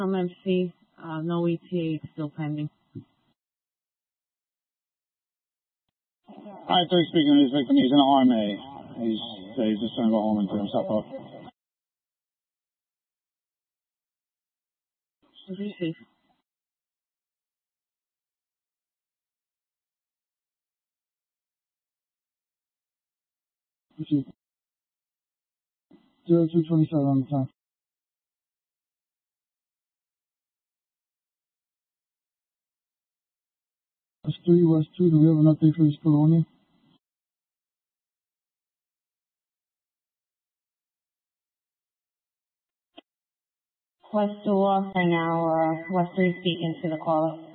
MC, no ETA still pending. I-3 speaking with his victim. He's in an RMA. He's just trying to go home and do himself up. Receive. Receive. 0227 on the time. West 3, West 2, do we have an update for this Colonia? West 2 off right now, West 3 speaking to the caller.